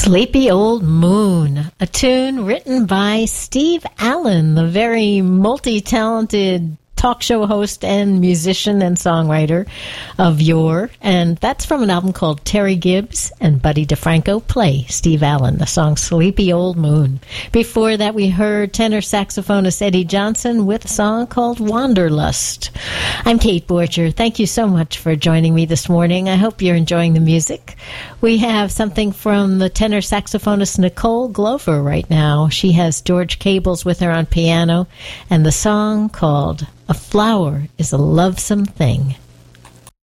Sleepy Old Moon, a tune written by Steve Allen, the very multi-talented talk show host and musician and songwriter of yore. And that's from an album called Terry Gibbs and Buddy DeFranco Play. Steve Allen, the song Sleepy Old Moon. Before that, we heard tenor saxophonist Eddie Johnson with a song called Wanderlust. I'm Kate Borcher. Thank you so much for joining me this morning. I hope you're enjoying the music. We have something from the tenor saxophonist Nicole Glover right now. She has George Cables with her on piano, and the song called A Flower is a Lovesome Thing.